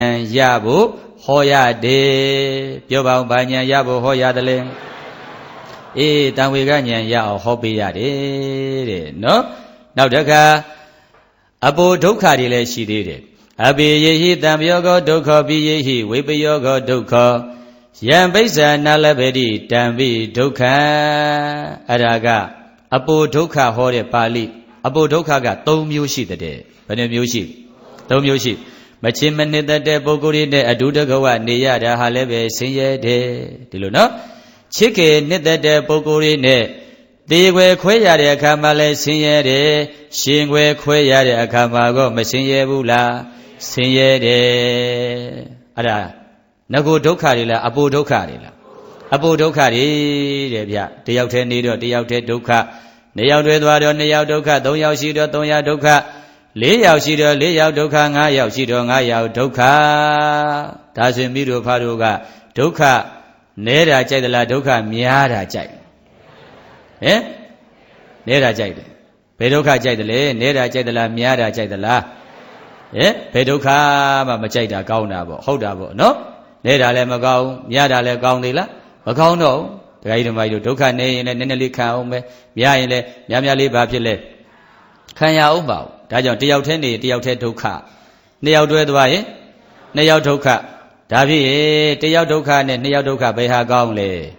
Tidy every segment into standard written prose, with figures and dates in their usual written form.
Yabu Hoyade Pyoba Banyan Yabu Hoyadale Tanwiganyan Yao Hobi Yade No Now Daka Abu Doka Dile she did it. Abi Yehi Damyogo Doka Bi Yehi Wibiyogo Doka Yam Beza Nalabedi Dambi Doka Araga Abu Doka Hore Pali Abu Doka got Tom Yushi the day. But a Yushi Tom Yushi Machiman the de Boguri de Aduda Goa Niyada Halebe Siye de Diluno Chicken knit the de Boguri ne They were Quayade Kamale Siye de Shingwe Quayade Kamago Messinye Bula Siye de Ada Nago Dokarila Abu Dokarila Abu Dokari Debia Diaute Nido Diaute Doka Neyao Dwado Neyao Doka Don't Yao Shido Don't Ya Doka Leyao Shido Leyao Doka Ngayao Shido Ngayao Doka Tazimido Paruga Doka Nera Jadala Doka Miara Jai Nera Jai Pedoka Jadale Nera Jadala Miara Jadala Pedoka Mamajada Gaunabo Hodabo No Nera Lemagao Miara Le Gaundila Magauno The item by Doka Ne and Nenali Kaume Miaile Yamali Bapile Kanya Oba Dajon Diauteni Diaute Doka Neao Dway Neao Doka Davi Diao Doka and Neo Doka Beha Gaunle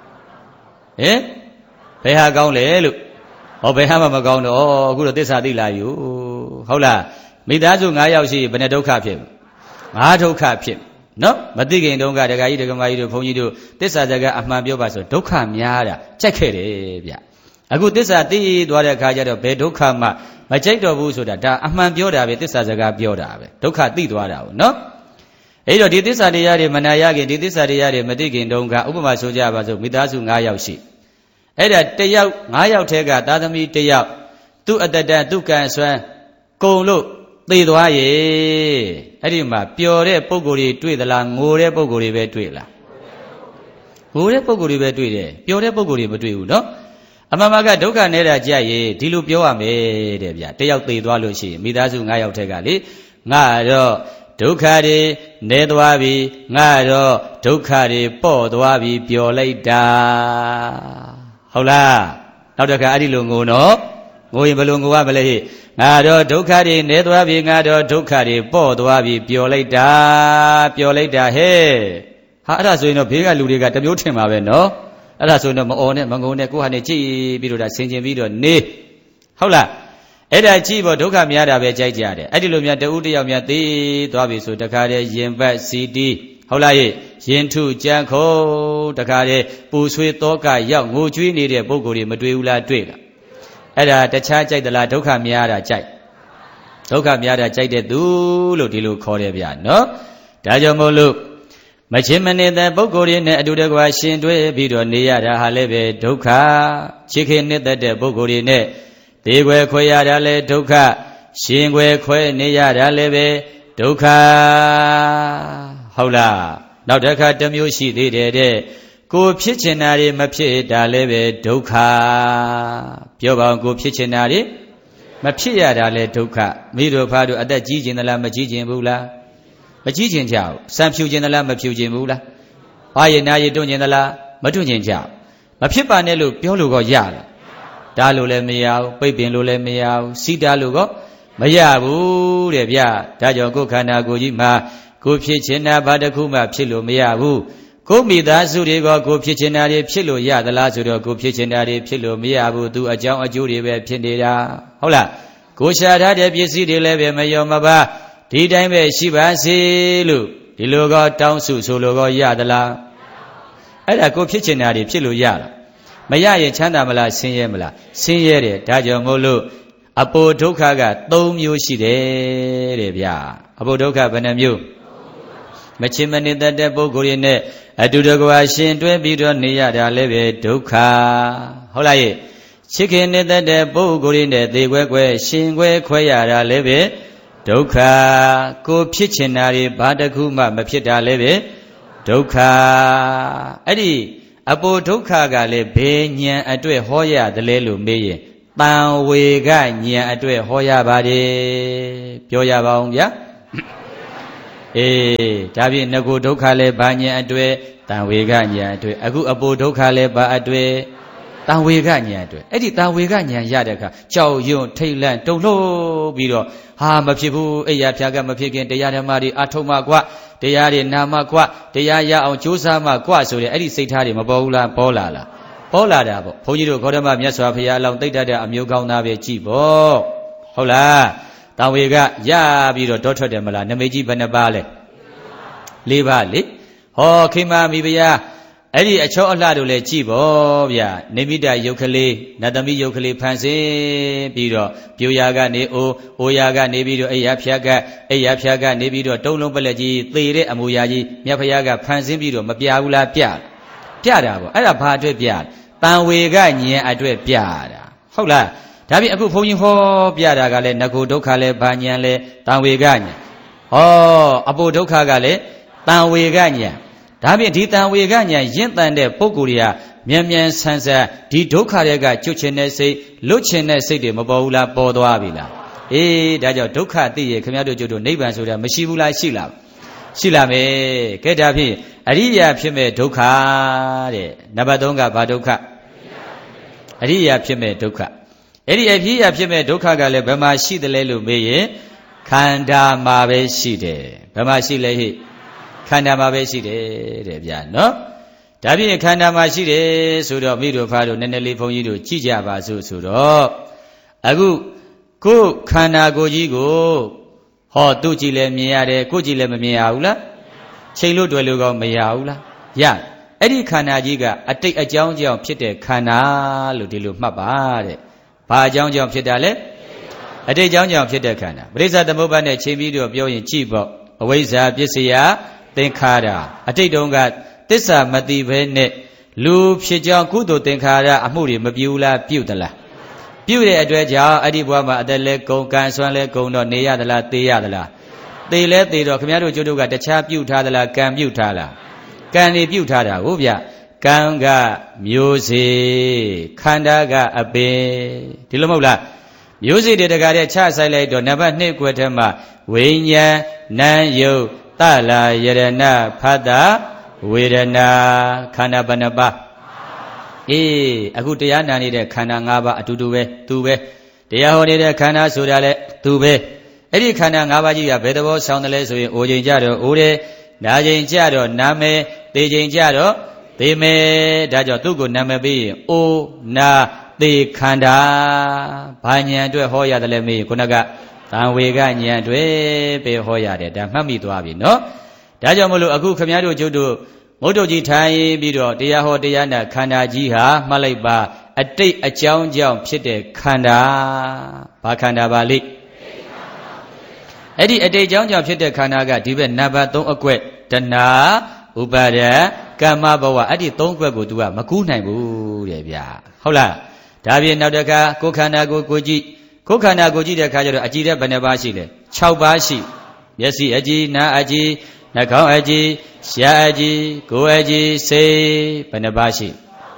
Beha Gaunle look O Behama Magauno oh good this Adila you Hola Midazu Nayashi Benedoka Pim Adoka Pim No, Madigin don't got a guy to come by to Pony. This is the guy of my biobaso. Doka Miara, check it. A good this at the Dwada Kaja of Bedokama, my check of Usuda, Ahman Bioda, this as a guy Bioda. Doka did Dwada, no? Edo did this at the Yari Manayagi, did this at the Yari Madigin don't got Ubama Soja Bazo, Midazu Nayashi. Eda Tayao, Nayao Tega, Dadami Tayao, two at the Duka Swan, go look. သိသွားရေအဲ့ဒီမှာပျော်တဲ့ပုံကိုယ်တွေတွေ့သလားငိုတဲ့ပုံကိုယ်တွေပဲတွေ့လားငိုတဲ့ပုံကိုယ်တွေပဲတွေ့တယ်ပျော်တဲ့ပုံကိုယ်တွေမတွေ့ဘူးเนาะအမှန်မှကဒုက္ခနဲ့တာကြရေဒီလိုပြောရမယ်တဲ့ဗျတယောက်သိသွားလို့ရှိရင်မိသားစု9ယောက်ထက်ကလေငါတော့ဒုက္ခတွေနေသွားပြီငါတော့ဒုက္ခတွေပေါ့သွားပြီပျော်လိုက်တာဟုတ်လားနောက်တစ်ခါအဲ့ဒီလိုငိုနော်ငိုရင်ဘယ်လိုငိုရမလဲဟိငါတော့ဒုက္ခတွေနေသွားပြီငါတော့ဒုက္ခတွေပေါ့သွားပြီပျော်လိုက်တာဟဲ့ဟာအဲ့ဒါဆိုရင်တော့ဘေးကလူတွေကတမျိုးထင်ပါပဲနော်အဲ့ဒါဆိုရင်တော့မအော်နဲ့မငုံနဲ့ကိုယ့်ဟာနဲ့ကြည့်ပြီးတော့ဒါဆင်ခြင်ပြီးတော့နေဟုတ်လားအဲ့ဒါကြည့်ဖို့ဒုက္ခများတာပဲကြိုက်ကြတယ်အဲ့ဒီလိုများတဦးတယောက်များသိသွားပြီဆိုတခါတည်းရင်ပတ်စီတီဟုတ်လားရင်ထုကြမ်းခုံတခါတည်းပူဆွေးတောကရောက်ငိုကြွေးနေတဲ့ပုံကိုယ်တွေမတွေ့ဘူးလားတွေ့လားအဲ့ဒါတခြားကြိုက်သလားဒုက္ခများတာကြိုက်ဒုက္ခများတာကြိုက်တဲ့သူလို့ဒီလိုခေါ်တယ်ဗျာနော်ဒါကြောင့်မို့လို့မချင်းမနေတဲ့ပုဂ္ဂိုလ်တွေနဲ့အတူတကွာရှင်တွဲပြီးတော့နေရတာဟာလည်းပဲဒုက္ခချစ်ခင်နေတဲ့ပုဂ္ဂိုလ်တွေနဲ့သေခွဲခွဲရတာလည်းဒုက္ခရှင်ခွဲခွဲနေရတာလည်းပဲဒုက္ခဟုတ်လားနောက်တစ်ခါတစ်မျိုးရှိသေးတယ်တဲ့ကိုဖြစ်ချင်တာတွေမဖြစ်တာလည်းပဲဒုက္ခပြောပါအောင်ကိုဖြစ်ချင်တာတွေမဖြစ်ရတာလည်းဒုက္ခမိတို့ဖားတို့အသက်ကြီးချင်သလားမကြီးချင်ဘူးလားမကြီးချင်ကြဘူးစံဖြူချင်သလားမဖြူချင်ဘူးလားဘာရည်နာရည်တွန့်ချင်သလားမတွန့်ချင်ကြဘူးမဖြစ်ပါနဲ့လို့ပြောလို့ကောရလားဒါလို့လည်းမရဘူးပိတ်ပင်လို့လည်းမရဘူးစီးတာလို့ကောမရဘူးတဲ့ဗျဒါကြောင့်ကိုယ်ခန္ဓာကိုယ်ကြီးမှာကိုဖြစ်ချင်တာဘာတစ်ခုမှဖြစ်လို့မရဘူးကိုမိသားစုတွေကကိုဖြစ်ချင်တာတွေဖြစ်လို့ရသလားဆိုတော့ကိုဖြစ်ချင်တာတွေဖြစ်လို့မရဘူးသူအကြောင်းအကျိုးတွေပဲဖြစ်နေတာဟုတ်လားကိုရှာထားတဲ့ပစ္စည်းတွေလည်းပဲမယောမပါဒီတိုင်းပဲရှိပါစေလို့ဒီလိုကောတောင်းစုဆိုလိုကောရသလားအဲ့ဒါကိုဖြစ်ချင်တာတွေဖြစ်လို့ရလားမရရင်ချမ်းသာမလားဆင်းရဲမလားဆင်းရဲတယ်ဒါကြောင့်မို့လို့အပိုဒုက္ခက3မျိုးရှိတယ်တဲ့ဗျာအပိုဒုက္ခဘယ်နှမျိုးမချင်မနေတဲ့ပုဂ္ဂိုလ်တွေနဲ့အတူတကွာရှင်တွဲပြီးတော့နေရတာလည်းပဲဒုက္ခဟုတ်လားချစ်ခင်နေတဲ့ပုဂ္ဂိုလ်တွေနဲ့သေခွဲခွဲရှင်ခွဲခွဲရတာလည်းပဲဒုက္ခကိုဖြစ်ချင်တာတွေဘာတစ်ခုမှမဖြစ်တာလည်းပဲဒုက္ခအဲ့ဒီအပိုဒုက္ခကလည်းဘယ်ဉာဏ်အတွက်ဟောရတယ်လဲလို့မေးရင်တန်ဝေကဉာဏ်အတွက်ဟောရပါတယ်ပြောရပါအောင်ဗျာဒါဖြင့်ငကိုဒုက္ခလည်းဘာဉာဏ်အတွေ့တံဝေကဉာဏ်အတွေ့အခုအပိုဒုက္ခလည်းဘာအတွေ့တံဝေကဉာဏ်အတွေ့အဲ့ဒီတံဝေကဉာဏ်ရတဲ့အခါကြောက်ရွံ့ထိတ်လန့်တုန်လှုပ်ပြီးတော့ဟာမဖြစ်ဘူးအဲ့ရဖြာကမဖြစ်ခင်တရားဓမ္မတွေအထုံးမှကွာတရားတွေနာမှကွာတရားရအောင်ကြိုးစားမှကွာဆိုတဲ့အဲ့ဒီစိတ်ထားတွေမပေါ်ဘူးလားပေါ်လာလားပေါ်လာတာပေါ့ဘုန်းကြီးတို့ဂေါတမမြတ်စွာဘုရားအလောင်းသိတ္တတဲ့အမျိုးကောင်းသားပဲကြည်ပေါ့ဟုတ်လားတံဝေကရပြီးတော့တောထွက်တယ်မလားနမိတ်ကြီးဘယ်နှပါလဲ၄ပါးလေဟောခိမမိဖုရားအဲ့ဒီအချောအလှတို့လည်းကြည်ပေါ့ဗျာနေမိတယုတ်ကလေးနတ်သမီးယုတ်ကလေးဖန်ဆင်းပြီးတော့ပြိုရာကနေအိုရာကနေပြီးတော့အိယာဖြာကနေပြီးတော့တုံးလုံးပလက်ကြီးသေတဲ့အမူအရာကြီးမြတ်ဖုရားကဖန်ဆင်းပြီးတော့မပြဘူးလားပြတာပေါ့အဲ့ဒါဘာအတွက်ပြတန်ဝေကဉာဏ်အတွက်ပြတာဟုတ်လားဒါဖြင့်အခုဘုန်းကြီးဟောပြတာကလည်းငကိုဒုက္ခလည်းဘာဉာဏ်လဲတန်ဝေကဉာဏ်ဟောအပိုဒုက္ခကလည်းတန်ဝေကဉာဏ်ဒါဖြင့်ဒီတန်ဝေကဉာဏ်ရင့်တန်တဲ့ပုဂ္ဂိုလ်တွေကမြန်မြန်ဆန်းဆန်းဒီဒုက္ခတွေကကျွတ်ချင်တဲ့စိတ်လွတ်ချင်တဲ့စိတ်တွေမပေါ်ဘူးလားပေါ်သွားပြီလားဒါကြောင့်ဒုက္ခသိရခင်ဗျားတို့ကျုပ်တို့နိဗ္ဗာန်ဆိုတာမရှိဘူးလားရှိလားရှိလာမယ်ကဲဒါဖြင့်အရိယာဖြစ်မဲ့ဒုက္ခတဲ့နံပါတ်3ကဘာဒုက္ခအရိယာဖြစ်မဲ့ဒုက္ခအဲ့ဒီအရိယာဖြစ်မဲ့ဒုက္ခကလည်းဘယ်မှာရှိတယ်လဲလို့မေးရင်ခန္ဓာမှာပဲရှိတယ်ဘယ်မှာရှိလဲဟိခန္ဓာမှာပဲရှိတယ်တဲ့ဗျာနော်ဒါဖြင့်ခန္ဓာမှာရှိတယ်ဆိုတော့မိတို့ဖားတို့နည်းနည်းလေးဘုန်းကြီးတို့ကြည့်ကြပါစို့ဆိုတော့အခုကိုယ်ခန္ဓာကိုယ်ကြီးကိုဟောသူကြည့်လဲမြင်ရတယ်ကိုကြည့်လဲမမြင်ရဘူးလားချိန်လို့တွေ့လို့ကောမရဘူးလားရအဲ့ဒီခန္ဓာကြီးကအတိတ်အကြောင်းကြောင့်ဖြစ်တဲ့ခန္ဓာလို့ဒီလိုမှတ်ပါတဲ့ဘာအကြောင်းကြောင့်ဖြစ်တာလဲအတိတ်အကြောင်းကြောင့်ဖြစ်တဲ့ခန္ဓာပရိစ္ဆေသမုပ္ပါဒ်နဲ့ချိန်ပြီးတော့ပြောရင်ကြည့်ပေါ့အဝိဇ္ဇာပစ္စယသင်္ခါရအတိတ်တုန်းကသစ္စာမသိဘဲနဲ့လူဖြစ်ကြောင်းကုသိုလ်သင်္ခါရအမှုတွေမပြုလားပြုသလားပြုတဲ့အတွက်ကြောင့်အဲ့ဒီဘဝမှာအသက်လဲကုန်ကံဆွမ်းလဲကုန်တော့နေရသလားသေရသလားသေလဲသေတော့ခင်ဗျားတို့ကျုပ်တို့ကတခြားပြုထားသလားကံပြုထားလားကံနေပြုထားတာဟုတ်ဗျကံကမျိုးစေ့ခန္ဓာကအပင်ဒီလိုမဟုတ်လားမျိုးစေ့တွေတကားတဲ့ချဆိုင်လိုက်တော့နံပါတ်2ကွက်ထဲမှာဝိညာဉ်နာမ်ယုတ်တလာယရဏဖတ်တာဝေဒနာခန္ဓာဘယ်နှပါအခုတရားနာနေတဲ့ခန္ဓာ5ပါးအတူတူပဲသူပဲတရားဟောနေတဲ့ခန္ဓာဆိုတာလဲသူပဲအဲ့ဒီခန္ဓာ5ပါးကြီးကဘယ်သဘောဆောင်တယ်လဲဆိုရင်အိုချိန်ကြတော့အိုတယ်နာချိန်ကြတော့နာမယ်သေချိန်ကြတော့သေမယ်ဒါကြောင့်သူ့ကိုနာမည်ပေးရင်အိုနာသေခန္ဓာဘာဉာဏ်အတွက်ဟောရတယ်လဲမေးခုနကသံဝေကဉာဏ်အတွက်ပဲဟောရတယ်ဒါမှတ်မိသွားပြီနော်ဒါကြောင့်မလို့အခုခမည်းတော်ကျုပ်တို့မုတ်တုတ်ကြီးထိုင်ပြီးတော့တရားဟောတရားနာခန္ဓာကြီးဟာမှတ်လိုက်ပါအတိတ်အကြောင်းကြောင့်ဖြစ်တဲ့ခန္ဓာဘာခန္ဓာပါလိအဲ့ဒီအတိတ်အကြောင်းကြောင့်ဖြစ်တဲ့ခန္ဓာကဒီဘက်နံပါတ်3အကွက်တဏှာဥပါဒံကမ္မဘဝအဲ့ဒီ3ကွက်ကို तू ကမကူးနိုင်ဘူးတဲ့ဗျာဟုတ်လားဒါပြင်နောက်တစ်ခါကိုယ်ခန္ဓာကိုကြည့်ကိုယ်ခန္ဓာကိုကြည့်တဲ့အခါကျတော့အကြည့်တဲ့ဘယ်နှပါရှိလဲ6ပါးရှိမျက်စိအကြည့်နားအကြည့်နှာခေါင်းအကြည့်ရှားအကြည့်ကိုယ်အကြည့်စိတ်ဘယ်နှပါရှိ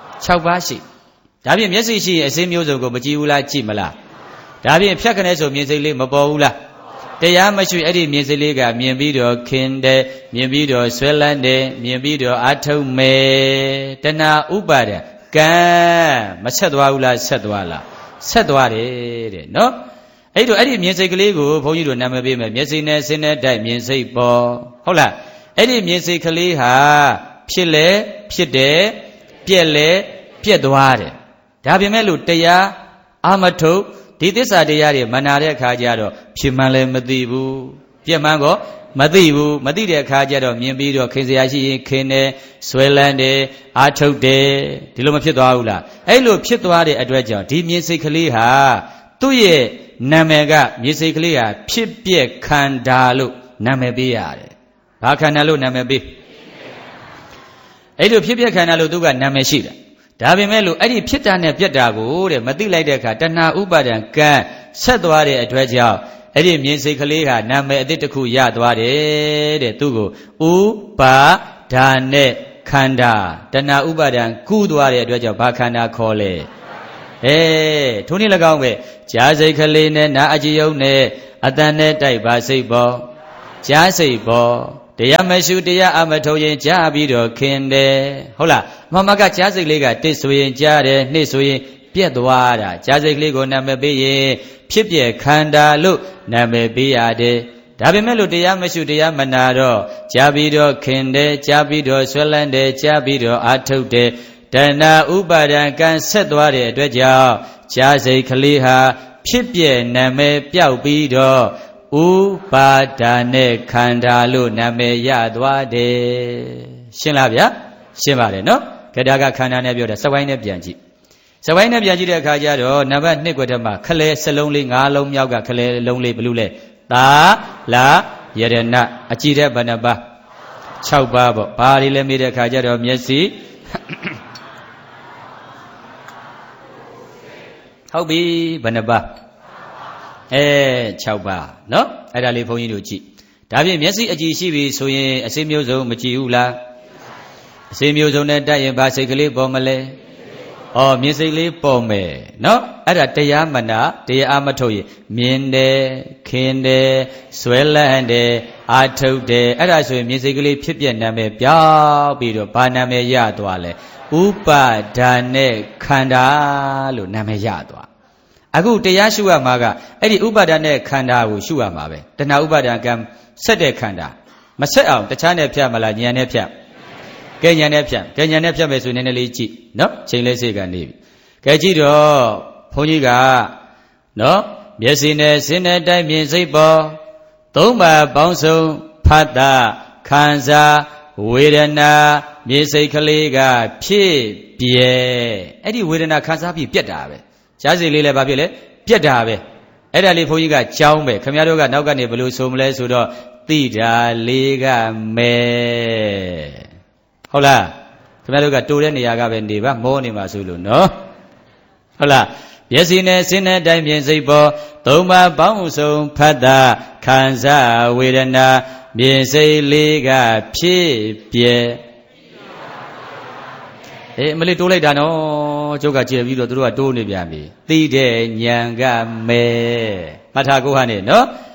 6ပါးရှိဒါပြင်မျက်စိရှိရင်အစင်းမျိုးစုံကိုမကြည့်ဘူးလားကြည့်မလားဒါပြင်ဖြတ်ခနဲ့ဆိုမြင်စိတ်လေးမပေါ်ဘူးလားတရားမရှိအဲ့ဒီမြင်စိတ်လေးကမြင်ပြီးတော့ခင်တယ်မြင်ပြီးတော့ဆွဲလန်းတယ်မြင်ပြီးတော့အာထုံမယ်တဏှာဥပါဒံကံမဆက်သွားဘူးလားဆက်သွားလားဆက်သွားတယ်တဲ့နော်အဲ့တော့အဲ့ဒီမြင်စိတ်ကလေးကိုဘုန်းကြီးတို့နာမည်ပေးမယ်မျက်စိနဲ့ဆင်းတဲ့တိုက်မြင်စိတ်ပေါ်ဟုတ်လားအဲ့ဒီမြင်စိတ်ကလေးဟာဖြစ်လဲဖြစ်တယ်ပြက်လဲပြက်သွားတယ်ဒါပေမဲ့လို့တရားအာမထုတ်ဒီသစ္စာတရားတွေမနာတဲ့အခါကျတော့ဖြစ်မှန်းလည်းမသိဘူးပြက်မှန်းကောမသိဘူးမသိတဲ့အခါကျတော့မြင်ပြီးတော့ခင်စရာရှိရင်ခင်တယ်ဆွဲလန်းတယ်အာထုတ်တယ်ဒီလိုမဖြစ်သွားဘူးလားအဲ့လိုဖြစ်သွားတဲ့အတွက်ကြောင့်ဒီမြင်စိတ်ကလေးဟာသူ့ရဲ့နာမည်ကမြေစိတ်ကလေးဟာဖြစ်ပြက်ခန္ဓာလို့နာမည်ပေးရတယ်။ဘာခန္ဓာလို့နာမည်ပေးအဲ့လိုဖြစ်ပြက်ခန္ဓာလို့သူကနာမည်ရှိတယ်။ဒါပေမဲ့လို့အဲ့ဒီဖြစ်တာနဲ့ပြက်တာကိုတဲ့မသိလိုက်တဲ့အခါတဏှာဥပါဒံကံဆက်သွားတဲ့အတွက်ကြောင့်အဲ့ဒီမြေစိတ်ကလေးဟာနာမည်အသစ်တစ်ခုရသွားတယ်တဲ့သူ့ကိုဥပါဒါနဲ့ခန္ဓာတဏှာဥပါဒံကူးသွားတဲ့အတွက်ကြောင့်ဘာခန္ဓာခေါ်လဲထိုနည်း၎င်းပဲကြာစိတ်ကလေးနဲ့နာအကြည်ယုံနဲ့အတန်နဲ့တိုက်ပါစိတ်ပေါ်ကြားစိတ်ပေါ်တရားမရှိတရားအမထုတ်ရင်ကြားပြီးတော့ခင်တယ်ဟုတ်လားမမကကြားစိတ်လေးကတစ်ဆိုရင်ကြားတယ်နှစ်ဆိုရင်ပြက်သွားတာကြားစိတ်ကလေးကိုနာမည်ပေးရင်ဖြစ်ပြခန္ဓာလို့နာမည်ပေးရတယ်ဒါပေမဲ့လို့တရားမရှိတရားမနာတော့ကြားပြီးတော့ခင်တယ်ကြားပြီးတော့ဆွဲလန်းတယ်ကြားပြီးတော့အာထုတ်တယ်တဏှာဥပါဒံကံဆက်သွားတဲ့အတွက်ကြောင့်ကြားစိတ်ကလေးဟာဖြစ်ပြနာမည်ပြောက်ပြီးတော့ဥပါဒာနဲ့ခန္ဓာလို့နာမည်ရသွားတယ်ရှင်းလားဗျာရှင်းပါတယ်နော်ကဒါကခန္ဓာနဲ့ပြောတယ်စပိုင်းနဲ့ပြန်ကြည့်စပိုင်းနဲ့ပြန်ကြည့်တဲ့အခါကျတော့နံပါတ်1ကွက်ထဲမှာခလဲစလုံးလေး5လုံးမြောက်ကခလဲလုံးလေးဘလူးလဲသာလာယရဏအကြည့်တဲ့ဘယ်နှပါ6ပါပေါ့ဘာတွေလဲမေးတဲ့အခါကျတော့မျက်စိဟုတ်ပြီဘယ်နှပါ6ပါနော်အဲ့ဒါလေးဘုန်းကြီးတို့ကြည့်ဒါဖြင့်မျက်စိအကြည့်ရှိပြီဆိုရင်အစိမျိုးစုံမကြည့်ဘူးလားအစိမျိုးစုံနဲ့တိုက်ရင်ဘာစိတ်ကလေးပေါ်မလဲမြင်စိတ်လေးပေါ်မယ်နော်အဲ့ဒါတရားမနာတရားမထုတ်ရင်မြင်တယ်ခင်တယ်ဆွဲလန်းတယ်အာထုတ်တယ်အဲ့ဒါဆိုရင်မြင်စိတ်ကလေးဖြစ်ပြနာမည်ပြောက်ပြီးတော့ဘာနာမည်ရသွားလဲဥပါဒာနဲ့ခန္ဓာလို့နာမည်ရသွားအခုတရားရှုရမှာကအဲ့ဒီဥပါဒာနဲ့ခန္ဓာကိုရှုရမှာပဲတဏှာဥပါဒံကံဆက်တဲ့ခန္ဓာမဆက်အောင်တခြားနဲ့ဖြတ်မလားဉာဏ်နဲ့ဖြတ်ကဲဉာဏ်နဲ့ဖြတ်ကဲဉာဏ်နဲ့ဖြတ်မယ်ဆိုနည်းနည်းလေးကြည့်နော်ချိန်လေးစိတ်ကနေပြီကဲကြည့်တော့ဘုန်းကြီးကနော်မျက်စိနဲ့စင်းနဲ့တိုက်မြင်စိတ်ပေါ်သုံးပါပေါင်းစုံဖတ်တာခံစားဝေဒနာမြေစိတ်ကလေးကဖြစ်ပြဲအဲ့ဒီဝေဒနာခံစားပြီးပြက်တာပဲရှားစိတ်လေးလည်းဘာဖြစ်လဲပြက်တာပဲအဲ့ဒါလေးဘုန်းကြီးကကြောင်းပဲခင်ဗျားတို့ကနောက်ကနေဘယ်လိုဆိုမလဲဆိုတော့တိတာလေးကမဲဟုတ်လားခင်ဗျားတို့ကတိုးတဲ့နေရာကပဲနေပါမောနေမှာဆိုလို့နော်ဟုတ်လားမျက်စိနဲ့စင်းနဲ့တိုင်းမြင်စိတ်ပေါ်သုံးပါးပေါင်းစုံဖတ်တာခံစားဝေဒနာမြင်စိတ်လေးကဖြစ်ပြဲမလေးတိုးလိုက်တာနော်ကျုပ်ကကြည့်ပြီးတော့သူတို့ကတိုးနေပြန်ပြီသိတဲ့ဉာဏ်ကမဲမှတ်ထားကိုဟာနေနော်